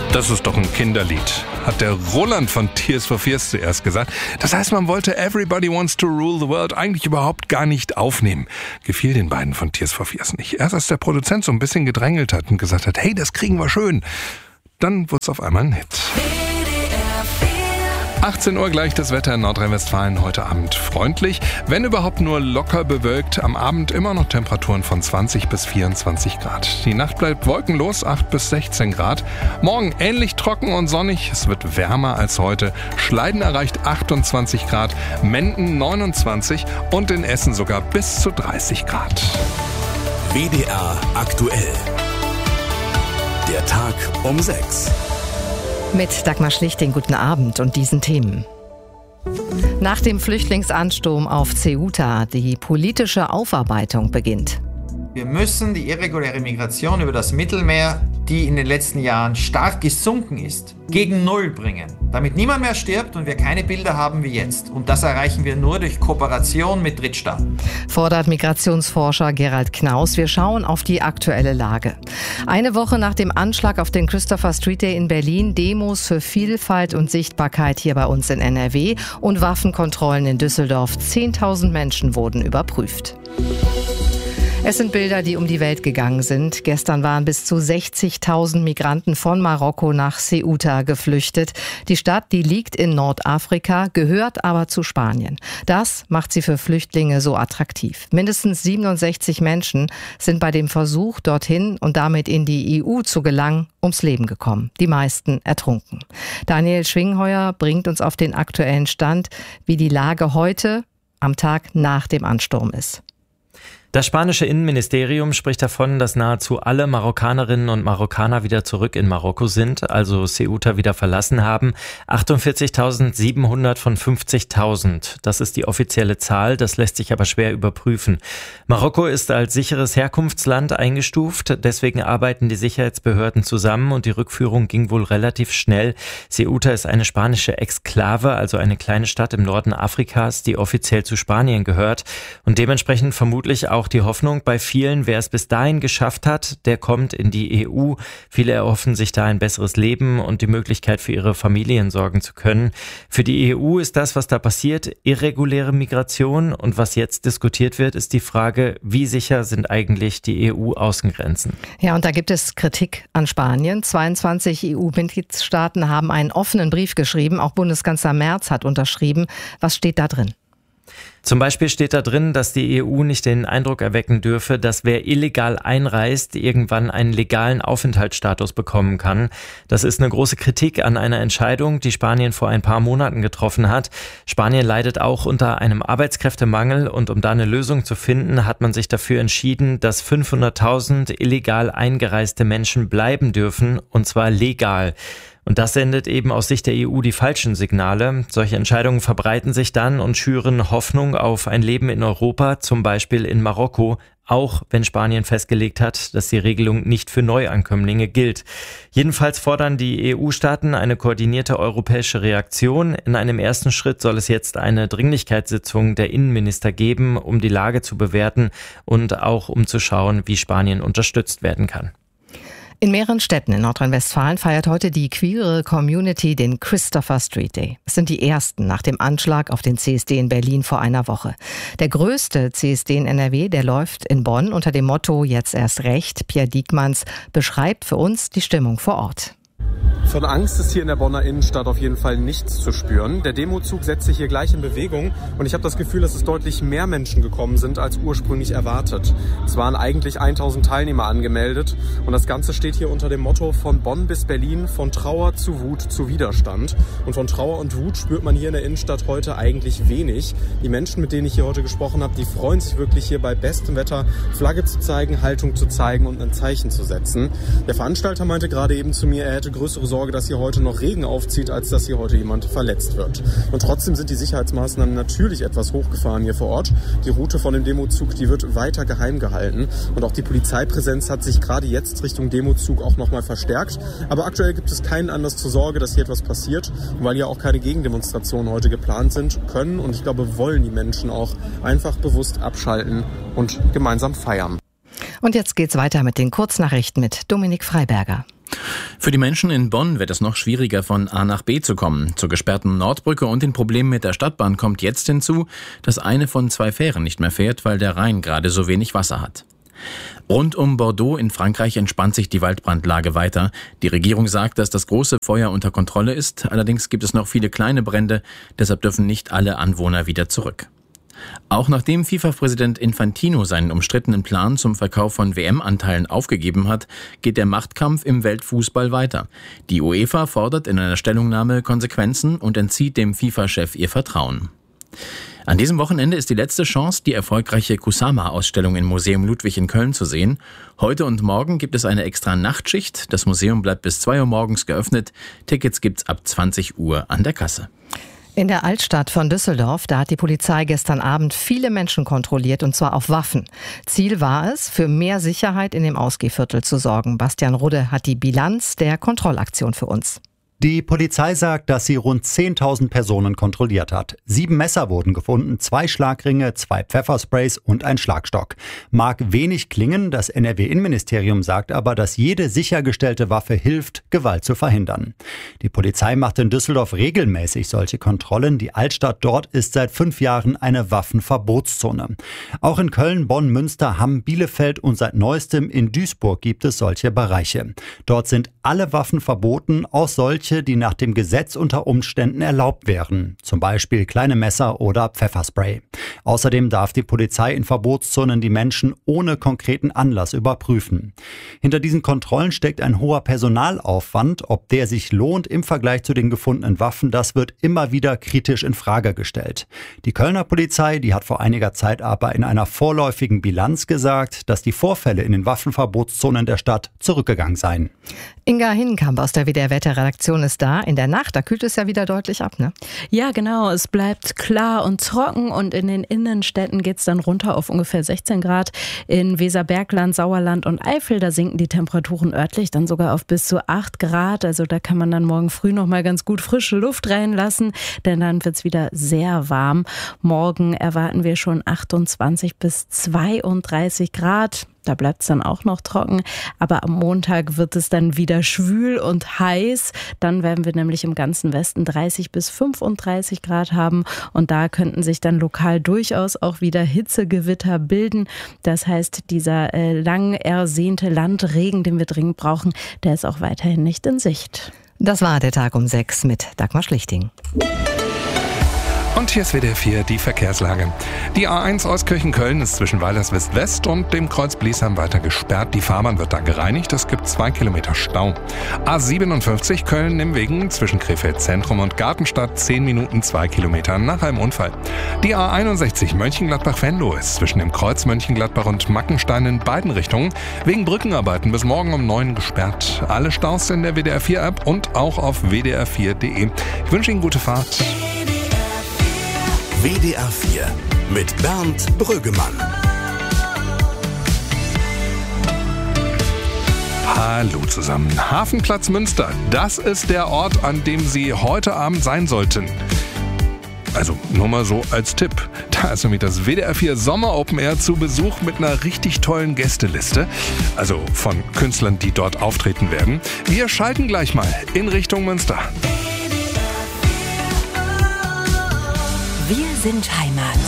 Das ist doch ein Kinderlied, hat der Roland von Tears for Fears zuerst gesagt. Das heißt, man wollte Everybody Wants to Rule the World eigentlich überhaupt gar nicht aufnehmen. Gefiel den beiden von Tears for Fears nicht. Erst als der Produzent so ein bisschen gedrängelt hat und gesagt hat, hey, das kriegen wir schön. Dann wurde es auf einmal ein Hit. 18 Uhr gleich das Wetter in Nordrhein-Westfalen heute Abend freundlich. Wenn überhaupt nur locker bewölkt. Am Abend immer noch Temperaturen von 20 bis 24 Grad. Die Nacht bleibt wolkenlos, 8 bis 16 Grad. Morgen ähnlich trocken und sonnig. Es wird wärmer als heute. Schleiden erreicht 28 Grad, Menden 29 und in Essen sogar bis zu 30 Grad. WDR aktuell. Der Tag um 6. Mit Dagmar Schlichting, guten Abend und diesen Themen. Nach dem Flüchtlingsansturm auf Ceuta, die politische Aufarbeitung beginnt. Wir müssen die irreguläre Migration über das Mittelmeer, die in den letzten Jahren stark gesunken ist, gegen Null bringen, damit niemand mehr stirbt und wir keine Bilder haben wie jetzt. Und das erreichen wir nur durch Kooperation mit Drittstaaten. Fordert Migrationsforscher Gerald Knaus. Wir schauen auf die aktuelle Lage. Eine Woche nach dem Anschlag auf den Christopher Street Day in Berlin, Demos für Vielfalt und Sichtbarkeit hier bei uns in NRW und Waffenkontrollen in Düsseldorf. 10.000 Menschen wurden überprüft. Es sind Bilder, die um die Welt gegangen sind. Gestern waren bis zu 60.000 Migranten von Marokko nach Ceuta geflüchtet. Die Stadt, die liegt in Nordafrika, gehört aber zu Spanien. Das macht sie für Flüchtlinge so attraktiv. Mindestens 67 Menschen sind bei dem Versuch, dorthin und damit in die EU zu gelangen, ums Leben gekommen. Die meisten ertrunken. Daniel Schwingheuer bringt uns auf den aktuellen Stand, wie die Lage heute, am Tag nach dem Ansturm ist. Das spanische Innenministerium spricht davon, dass nahezu alle Marokkanerinnen und Marokkaner wieder zurück in Marokko sind, also Ceuta wieder verlassen haben. 48.700 von 50.000. Das ist die offizielle Zahl, das lässt sich aber schwer überprüfen. Marokko ist als sicheres Herkunftsland eingestuft, deswegen arbeiten die Sicherheitsbehörden zusammen und die Rückführung ging wohl relativ schnell. Ceuta ist eine spanische Exklave, also eine kleine Stadt im Norden Afrikas, die offiziell zu Spanien gehört und dementsprechend vermutlich auch die Hoffnung bei vielen, wer es bis dahin geschafft hat, der kommt in die EU. Viele erhoffen sich da ein besseres Leben und die Möglichkeit für ihre Familien sorgen zu können. Für die EU ist das, was da passiert, irreguläre Migration und was jetzt diskutiert wird, ist die Frage, wie sicher sind eigentlich die EU-Außengrenzen? Ja, und da gibt es Kritik an Spanien. 22 EU-Mitgliedstaaten haben einen offenen Brief geschrieben, auch Bundeskanzler Merz hat unterschrieben. Was steht da drin? Zum Beispiel steht da drin, dass die EU nicht den Eindruck erwecken dürfe, dass wer illegal einreist, irgendwann einen legalen Aufenthaltsstatus bekommen kann. Das ist eine große Kritik an einer Entscheidung, die Spanien vor ein paar Monaten getroffen hat. Spanien leidet auch unter einem Arbeitskräftemangel und um da eine Lösung zu finden, hat man sich dafür entschieden, dass 500.000 illegal eingereiste Menschen bleiben dürfen, und zwar legal. Und das sendet eben aus Sicht der EU die falschen Signale. Solche Entscheidungen verbreiten sich dann und schüren Hoffnung auf ein Leben in Europa, zum Beispiel in Marokko, auch wenn Spanien festgelegt hat, dass die Regelung nicht für Neuankömmlinge gilt. Jedenfalls fordern die EU-Staaten eine koordinierte europäische Reaktion. In einem ersten Schritt soll es jetzt eine Dringlichkeitssitzung der Innenminister geben, um die Lage zu bewerten und auch um zu schauen, wie Spanien unterstützt werden kann. In mehreren Städten in Nordrhein-Westfalen feiert heute die queere Community den Christopher Street Day. Es sind die ersten nach dem Anschlag auf den CSD in Berlin vor einer Woche. Der größte CSD in NRW, der läuft in Bonn unter dem Motto Jetzt erst recht. Pierre Diekmanns beschreibt für uns die Stimmung vor Ort. Von Angst ist hier in der Bonner Innenstadt auf jeden Fall nichts zu spüren. Der Demozug setzt sich hier gleich in Bewegung und ich habe das Gefühl, dass es deutlich mehr Menschen gekommen sind als ursprünglich erwartet. Es waren eigentlich 1000 Teilnehmer angemeldet und das Ganze steht hier unter dem Motto von Bonn bis Berlin, von Trauer zu Wut zu Widerstand. Und von Trauer und Wut spürt man hier in der Innenstadt heute eigentlich wenig. Die Menschen, mit denen ich hier heute gesprochen habe, die freuen sich wirklich hier bei bestem Wetter Flagge zu zeigen, Haltung zu zeigen und ein Zeichen zu setzen. Der Veranstalter meinte gerade eben zu mir, er hätte größere Sorge, dass hier heute noch Regen aufzieht, als dass hier heute jemand verletzt wird. Und trotzdem sind die Sicherheitsmaßnahmen natürlich etwas hochgefahren hier vor Ort. Die Route von dem Demozug, die wird weiter geheim gehalten. Und auch die Polizeipräsenz hat sich gerade jetzt Richtung Demozug auch nochmal verstärkt. Aber aktuell gibt es keinen Anlass zur Sorge, dass hier etwas passiert. Und weil ja auch keine Gegendemonstrationen heute geplant sind, können und ich glaube wollen die Menschen auch einfach bewusst abschalten und gemeinsam feiern. Und jetzt geht's weiter mit den Kurznachrichten mit Dominik Freiberger. Für die Menschen in Bonn wird es noch schwieriger, von A nach B zu kommen. Zur gesperrten Nordbrücke und den Problemen mit der Stadtbahn kommt jetzt hinzu, dass eine von 2 Fähren nicht mehr fährt, weil der Rhein gerade so wenig Wasser hat. Rund um Bordeaux in Frankreich entspannt sich die Waldbrandlage weiter. Die Regierung sagt, dass das große Feuer unter Kontrolle ist. Allerdings gibt es noch viele kleine Brände, deshalb dürfen nicht alle Anwohner wieder zurück. Auch nachdem FIFA-Präsident Infantino seinen umstrittenen Plan zum Verkauf von WM-Anteilen aufgegeben hat, geht der Machtkampf im Weltfußball weiter. Die UEFA fordert in einer Stellungnahme Konsequenzen und entzieht dem FIFA-Chef ihr Vertrauen. An diesem Wochenende ist die letzte Chance, die erfolgreiche Kusama-Ausstellung im Museum Ludwig in Köln zu sehen. Heute und morgen gibt es eine extra Nachtschicht. Das Museum bleibt bis 2 Uhr morgens geöffnet. Tickets gibt's ab 20 Uhr an der Kasse. In der Altstadt von Düsseldorf, da hat die Polizei gestern Abend viele Menschen kontrolliert, und zwar auf Waffen. Ziel war es, für mehr Sicherheit in dem Ausgehviertel zu sorgen. Bastian Rudde hat die Bilanz der Kontrollaktion für uns. Die Polizei sagt, dass sie rund 10.000 Personen kontrolliert hat. 7 Messer wurden gefunden, 2 Schlagringe, 2 Pfeffersprays und ein Schlagstock. Mag wenig klingen, das NRW-Innenministerium sagt aber, dass jede sichergestellte Waffe hilft, Gewalt zu verhindern. Die Polizei macht in Düsseldorf regelmäßig solche Kontrollen. Die Altstadt dort ist seit 5 Jahren eine Waffenverbotszone. Auch in Köln, Bonn, Münster, Hamm, Bielefeld und seit neuestem in Duisburg gibt es solche Bereiche. Dort sind alle Waffen verboten, auch solche, die nach dem Gesetz unter Umständen erlaubt wären, zum Beispiel kleine Messer oder Pfefferspray. Außerdem darf die Polizei in Verbotszonen die Menschen ohne konkreten Anlass überprüfen. Hinter diesen Kontrollen steckt ein hoher Personalaufwand. Ob der sich lohnt im Vergleich zu den gefundenen Waffen, das wird immer wieder kritisch in Frage gestellt. Die Kölner Polizei, die hat vor einiger Zeit aber in einer vorläufigen Bilanz gesagt, dass die Vorfälle in den Waffenverbotszonen der Stadt zurückgegangen seien. Inga Hinkamp aus der WDR-Wetterredaktion ist da. In der Nacht, da kühlt es ja wieder deutlich ab, ne? Ja, genau. Es bleibt klar und trocken und in den Innenstädten geht es dann runter auf ungefähr 16 Grad. In Weserbergland, Sauerland und Eifel, da sinken die Temperaturen örtlich dann sogar auf bis zu 8 Grad. Also da kann man dann morgen früh noch mal ganz gut frische Luft reinlassen, denn dann wird es wieder sehr warm. Morgen erwarten wir schon 28 bis 32 Grad. Da bleibt es dann auch noch trocken, aber am Montag wird es dann wieder schwül und heiß. Dann werden wir nämlich im ganzen Westen 30 bis 35 Grad haben und da könnten sich dann lokal durchaus auch wieder Hitzegewitter bilden. Das heißt, dieser lang ersehnte Landregen, den wir dringend brauchen, der ist auch weiterhin nicht in Sicht. Das war der Tag um 6 mit Dagmar Schlichting. Und hier ist WDR 4 die Verkehrslage. Die A1 Euskirchen-Köln ist zwischen Weilerswist-West und dem Kreuz Bliesheim weiter gesperrt. Die Fahrbahn wird da gereinigt. Es gibt 2 Kilometer Stau. A57 Köln-Nimwegen zwischen Krefeld-Zentrum und Gartenstadt 10 Minuten 2 Kilometer nach einem Unfall. Die A61 Mönchengladbach-Venlo ist zwischen dem Kreuz Mönchengladbach und Mackenstein in beiden Richtungen wegen Brückenarbeiten bis morgen um 9 gesperrt. Alle Staus in der WDR 4 App und auch auf wdr4.de. Ich wünsche Ihnen gute Fahrt. WDR 4 mit Bernd Brüggemann. Hallo zusammen. Hafenplatz Münster, das ist der Ort, an dem Sie heute Abend sein sollten. Also nur mal so als Tipp. Da ist nämlich das WDR 4 Sommer Open Air zu Besuch mit einer richtig tollen Gästeliste. Also von Künstlern, die dort auftreten werden. Wir schalten gleich mal in Richtung Münster. Wir sind Heimat.